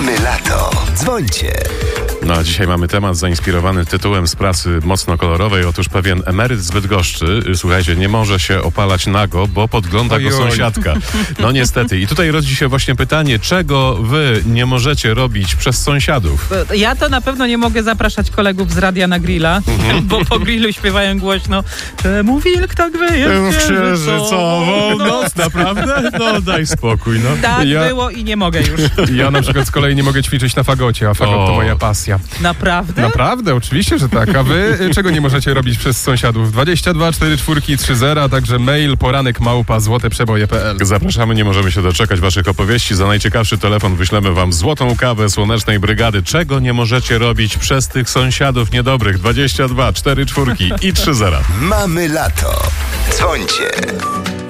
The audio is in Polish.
Mamy lato. Dzwońcie. No a dzisiaj mamy temat zainspirowany tytułem z prasy mocno kolorowej. Otóż pewien emeryt z Bydgoszczy, słuchajcie, nie może się opalać nago, bo podgląda go sąsiadka. No niestety. I tutaj rodzi się właśnie pytanie, czego wy nie możecie robić przez sąsiadów? Ja to na pewno nie mogę zapraszać kolegów z radia na grilla, bo po grillu śpiewają głośno: czemu wilk tak wyje w księżycową noc? Naprawdę? No daj spokój, no. Tak było i nie mogę już. Ja na przykład z kolei nie mogę ćwiczyć na fagocie, a fagot to moja pasja. Naprawdę? Naprawdę, oczywiście, że tak. A wy czego nie możecie robić przez sąsiadów? 22 44 30, a także mail poranek@złoteprzeboje.pl. Zapraszamy, nie możemy się doczekać waszych opowieści. Za najciekawszy telefon wyślemy wam złotą kawę Słonecznej Brygady. Czego nie możecie robić przez tych sąsiadów niedobrych? 22 44 i 30. Mamy lato. Dzwońcie.